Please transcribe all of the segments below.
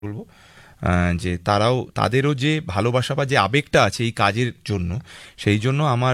বলবো যে তাদেরও যে ভালোবাসা বা যে আবেগটা আছে এই কাজের জন্য, সেই জন্য আমার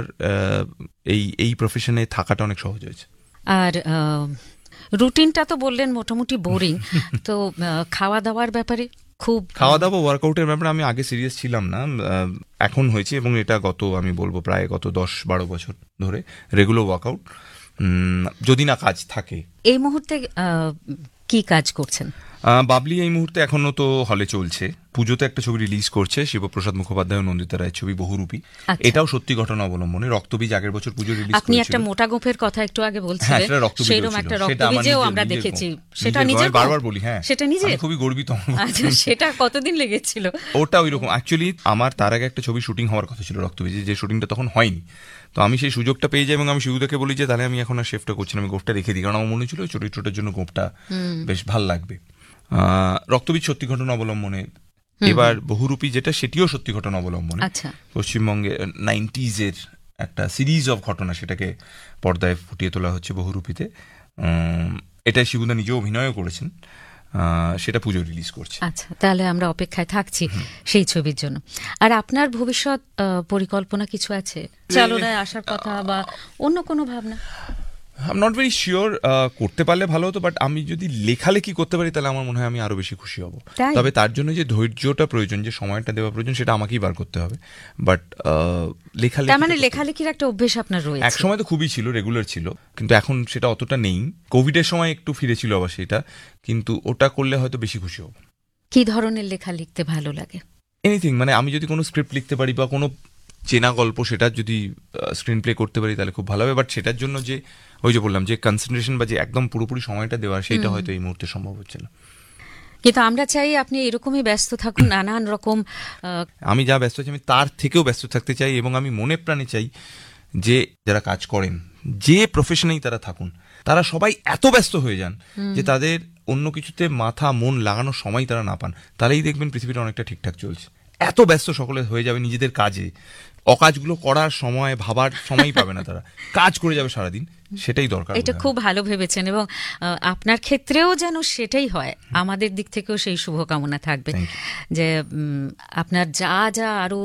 এই প্রফেশনে থাকাটা অনেক সহজ হয়েছে। আর রুটিনটা তো বললেন মোটামুটি বোরিং, তো খাওয়া দাওয়ার ব্যাপারে খাওয়া দাওয়া ওয়ার্কআউটের ব্যাপারে আমি আগে সিরিয়াস ছিলাম না, এখন হয়েছে, এবং এটা আমি বলবো প্রায় গত 10-12 বছর ধরে রেগুলার ওয়ার্কআউট, যদি না কাজ থাকে। এই মুহূর্তে কি কাজ করছেন? বাবলি এই মুহূর্তে এখনো তো হলে চলছে। পুজোতে একটা ছবি রিলিজ করছে, শিবপ্রসাদ মুখোপাধ্যায় ও নন্দিতা রায়ের ছবি বহুরূপী। এটাও সত্যি ঘটনা অবলম্বনে। রক্তবীজ আগের বছর পুজো রিলিজ করেছিল। আপনি একটা মোটা গোঁফের কথা একটু আগে বলছিলেন, সেরকম একটা রক্তবীজেও আমরা দেখেছি। সেটা নিজে বারবার বলি, হ্যাঁ সেটা নিজে খুবই গর্বিত। আচ্ছা, সেটা কতদিন লেগেছিল? ওটা ওইরকম অ্যাকচুয়ালি আমার তার আগে একটা ছবি শুটিং হওয়ার কথা ছিল রক্তবীজে, যে শুটিংটা তখন হয়নি। তো আমি সেই সুযোগটা পেয়ে যাই এবং আমি শিবুদাকে বলি যে তাহলে আমি এখন আর শেফটা করছি না, আমি গোফটা রেখে দিই, কারণ আমার মনে ছিল চরিত্রটার জন্য গোফটা বেশ ভাল লাগবে। রক্তবীজ সত্যি ঘটনা অবলম্বনে। এবার বহুরূপী যেটা, সেটিও সত্যি ঘটনা অবলম্বনে। পশ্চিমবঙ্গে 90s একটা সিরিজ অফ ঘটনা, সেটাকে পর্দায় ফুটিয়ে তোলা হচ্ছে বহুরূপীতে। এটা শিবুদা নিজেও অভিনয়ও করেছেন। সেটা পুজো রিলিজ করছে। আচ্ছা, তাহলে আমরা অপেক্ষায় থাকছি সেই ছবির জন্য। আর আপনার ভবিষ্যৎ পরিকল্পনা কিছু আছে? চালনায় আসার কথা বা অন্য কোনো ভাবনা? I am not very sure. করতে পারলে ভালো হতো, বাট আমি যদি লেখালেখি করতে পারি তাহলে আমার মনে হয় আমি আরো বেশি খুশি হব। তবে তার জন্য যে ধৈর্যটা প্রয়োজন, যে সময়টা দেওয়া প্রয়োজন, সেটা আমাকেই বার করতে হবে। বাট লেখালেখি, তার মানে লেখালেখির একটা অভ্যেস আপনার রয়েছে? এক সময় তো খুবই ছিল, রেগুলার ছিল, কিন্তু এখন সেটা অতটা নেই। কোভিডের সময় একটু ফিরেছিল আবার সেটা, কিন্তু ওটা করলে হয়তো বেশি খুশি হব। কি ধরনের লেখা লিখতে ভালো লাগে? এনিথিং, মানে আমি যদি কোনো স্ক্রিপ্ট লিখতে পারি বা কোনো চেনা গল্প, সেটা যদি স্ক্রিন প্লে করতে পারি তাহলে খুব ভালো হবে। বাট সেটার জন্য যে ওই যে বললাম যে কনসেন্ট্রেশন বা যে একদম পুরোপুরি সময়টা দেওয়া, সেটা হয়তো এই মুহূর্তে সম্ভব হচ্ছে না। কিন্তু আমরা চাই আপনি এরকমই ব্যস্ত থাকুন, নানান রকম। আমি যা ব্যস্ত আছি আমি তার থেকেও ব্যস্ত থাকতে চাই, এবং আমি মনে প্রাণে চাই যে যারা কাজ করেন, যে প্রফেশনেই তারা থাকুন, তারা সবাই এত ব্যস্ত হয়ে যান যে তাদের অন্য কিছুতে মাথা মন লাগানোর সময় তারা না পান। তাহলেই দেখবেন পৃথিবীটা অনেকটা ঠিকঠাক চলছে। এত ব্যস্ত সকলে হয়ে যাবে নিজেদের কাজে, অকাজগুলো করার সময়, ভাবার সময় পাবে না, তারা কাজ করে যাবে সারাদিন। সেটাই দরকার। এটা খুব ভালো ভেবেছেন, এবং আপনার ক্ষেত্রেও যেন সেটাই হয়। আমাদের দিক থেকেও সেই শুভকামনা থাকবে যে আপনার যা যা আরো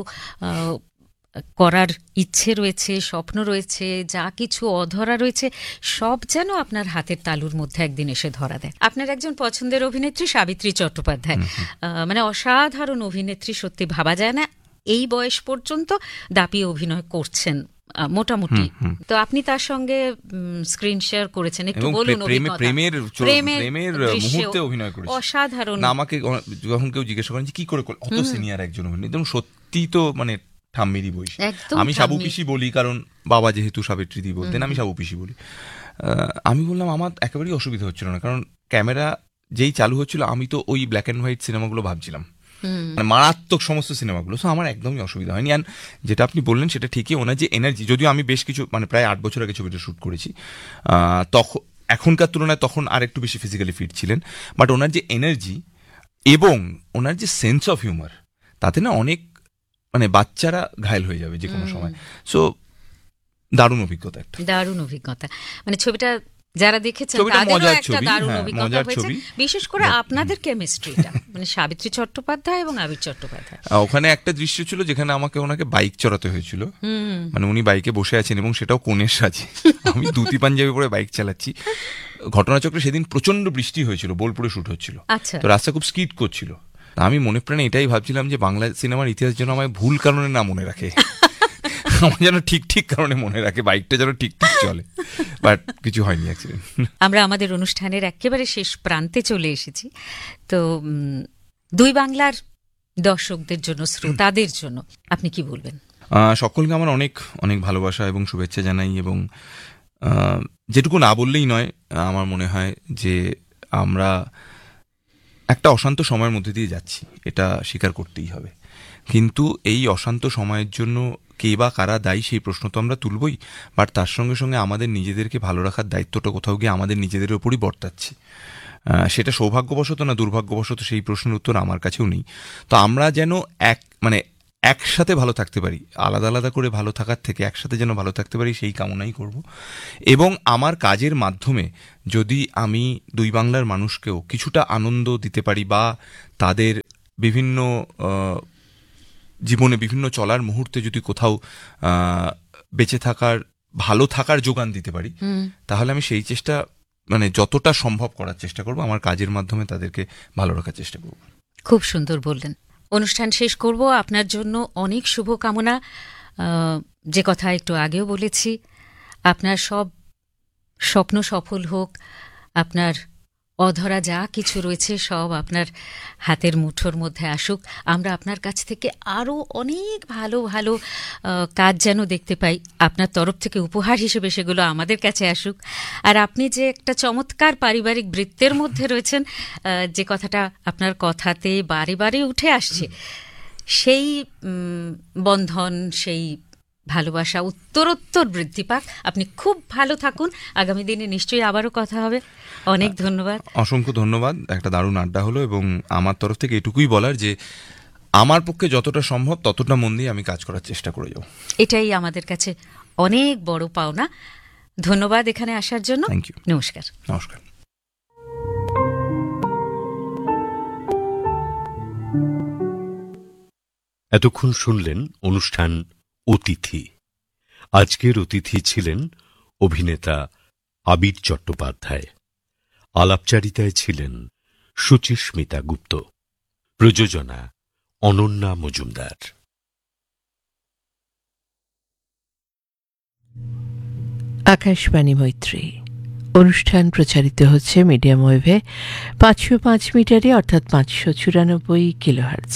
করার ইচ্ছে রয়েছে, স্বপ্ন রয়েছে, যা কিছু অধরা রয়েছে, সব যেন আপনার হাতের তালুর মধ্যে একদিন এসে ধরা দেয়। আপনার একজন পছন্দের অভিনেত্রী সাবিত্রী চট্টোপাধ্যায়, মানে অসাধারণ অভিনেত্রী, সত্যি ভাবা যায় না এই বয়স পর্যন্ত দাপিয়ে অভিনয় করছেন মোটামুটি। তো আপনি তার সঙ্গে স্ক্রিন শেয়ার করেছেন, একটু বলুন অভিজ্ঞতা। প্রেমের মুহূর্তে অভিনয় করেছেন, অসাধারণ। আমাকে যখন কেউ জিজ্ঞাসা করেন যে কি করে অত সিনিয়র একজন অভিনেত্রী, সত্যি তো মানে ঠাম্মিরই বয়স। আমি সাবু পিসি বলি, কারণ বাবা যেহেতু সাবিত্রী দি বলতেন, আমি সাবু পিসি বলি। আমি বললাম আমার একেবারেই অসুবিধা হচ্ছিল না, কারণ ক্যামেরা যেই চালু হচ্ছিল আমি তো ওই ব্ল্যাক অ্যান্ড হোয়াইট সিনেমাগুলো ভাবছিলাম, মানে মারাত্মক সমস্ত সিনেমাগুলো। সো আমার একদমই অসুবিধা হয়নি। অ্যান্ড যেটা আপনি বললেন সেটা ঠিকই, ওনার যে এনার্জি, যদিও আমি বেশ কিছু মানে প্রায় 8 বছর আগে ছবিটা শ্যুট করেছি, তখন এখনকার তুলনায় তখন আর একটু বেশি ফিজিক্যালি ফিট ছিলেন, বাট ওনার যে এনার্জি এবং ওনার যে সেন্স অফ হিউমার, তাতে না অনেক মানে বাচ্চারা ঘায়েল হয়ে যাবে যে কোনো সময়। সো দারুণ অভিজ্ঞতা, একটা দারুণ অভিজ্ঞতা। মানে ছবিটা যারা দেখেছেন তাদেরও একটা দারুণ অভিজ্ঞতা হয়েছে, বিশেষ করে আপনাদের কেমিস্ট্রিটা, মানে সাবিত্রী চট্টোপাধ্যায় এবং আবির চট্টোপাধ্যায়। ওখানে একটা দৃশ্য ছিল যেখানে আমাকে ওনাকে বাইক চড়াতে হয়েছিল, মানে উনি বাইকে বসে আছেন এবং সেটাও কোণের সাজে, আমি ধুতি পাঞ্জাবি পরে বাইক চালাচ্ছি। ঘটনাচক্রে সেদিন প্রচন্ড বৃষ্টি হয়েছিল, বোলপুরে শুট হচ্ছিল, তো রাস্তা খুব স্কিড করছিল। আমি মনে প্রাণে এটাই ভাবছিলাম যে বাংলা সিনেমার ইতিহাস যেন আমায় ভুল কারণে না মনে রাখে, আমার যেন ঠিক ঠিক কারণে মনে রাখে, বাইকটা যেন ঠিক ঠিক চলে। বাট কিছু হয়নি অ্যাক্সিডেন্ট। আমরা আমাদের অনুষ্ঠানের একেবারে শেষ প্রান্তে চলে এসেছি। তো দুই বাংলার দর্শকদের জন্য, শ্রোতাদের জন্য আপনি কি বলবেন? সকলকে আমার অনেক অনেক ভালোবাসা এবং শুভেচ্ছা জানাই, এবং যেটুকু না বললেই নয়, আমার মনে হয় যে আমরা একটা অশান্ত সময়ের মধ্যে দিয়ে যাচ্ছি, এটা স্বীকার করতেই হবে। কিন্তু এই অশান্ত সময়ের জন্য কে বা কারা দায়ী, সেই প্রশ্ন তো আমরা তুলবই, বাট তার সঙ্গে সঙ্গে আমাদের নিজেদেরকে ভালো রাখার দায়িত্বটা কোথাও গিয়ে আমাদের নিজেদের ওপরই বর্তাচ্ছি। সেটা সৌভাগ্যবশত না দুর্ভাগ্যবশত, সেই প্রশ্নের উত্তর আমার কাছেও নেই। তো আমরা যেন মানে একসাথে ভালো থাকতে পারি, আলাদা আলাদা করে ভালো থাকার থেকে একসাথে যেন ভালো থাকতে পারি সেই কামনাই করব। এবং আমার কাজের মাধ্যমে যদি আমি দুই বাংলার মানুষকেও কিছুটা আনন্দ দিতে পারি বা তাদের বিভিন্ন জীবনে বিভিন্ন চলার মুহূর্তে যদি কোথাও বেঁচে থাকার ভালো থাকার যোগান দিতে পারি, তাহলে আমি সেই চেষ্টা মানে যতটা সম্ভব করার চেষ্টা করব, আমার কাজের মাধ্যমে তাদেরকে ভালো রাখার চেষ্টা করব। খুব সুন্দর বললেন। অনুষ্ঠান শেষ করব, আপনার জন্য অনেক শুভকামনা। যে কথা একটু আগেও বলেছি, আপনার সব স্বপ্ন সফল হোক, আপনার অধরা যা কিছু রয়েছে সব আপনার হাতের মুঠোর মধ্যে আসুক। আমরা আপনার কাছ থেকে আরও অনেক ভালো ভালো কাজ যেন দেখতে পাই, আপনার তরফ থেকে উপহার হিসেবে সেগুলো আমাদের কাছে আসুক। আর আপনি যে একটা চমৎকার পারিবারিক বৃত্তের মধ্যে রয়েছেন, যে কথাটা আপনার কথাতে বারে বারে উঠে আসছে, সেই বন্ধন, সেই ভালোবাসা উত্তরোত্তর বৃদ্ধি পাক। আপনি খুব ভালো থাকুন, আগামী দিনে নিশ্চয়ই আবারও কথা হবে। অনেক ধন্যবাদ। অসংখ্য ধন্যবাদ, একটা দারুণ আড্ডা হলো। এবং আমার তরফ থেকে এটুকুই বলার যে আমার পক্ষে যতটা সম্ভব ততটা মন দিয়ে আমি কাজ করার চেষ্টা করে যাব। এটাই আমাদের কাছে অনেক বড় পাওনা। ধন্যবাদ এখানে আসার জন্য। Thank you. নমস্কার। নমস্কার। এতক্ষণ শুনলেন অনুষ্ঠান অতিথি। আজকের অতিথি ছিলেন অভিনেতা আবির চট্টোপাধ্যায়। আলাপচারিতায় ছিলেন সুচিস্মিতা গুপ্ত। প্রযোজনা অনন্যা মজুমদার। আকাশবাণী মৈত্রী অনুষ্ঠান প্রচারিত হচ্ছে মিডিয়াম ওয়েভে 505 মিটারে, অর্থাৎ 594 কিলোহার্টজ।